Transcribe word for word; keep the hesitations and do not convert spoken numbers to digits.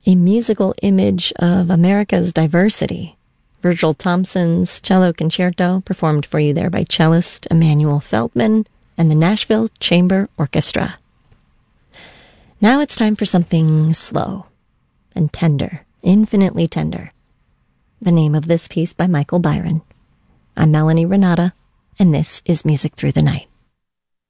a musical image of America's diversity. Virgil Thompson's Cello Concerto, performed for you there by cellist Emanuel Feldman and the Nashville Chamber Orchestra. Now it's time for something slow and tender, infinitely tender. The name of this piece by Michael Byron. I'm Melanie Renata, and this is Music Through the Night.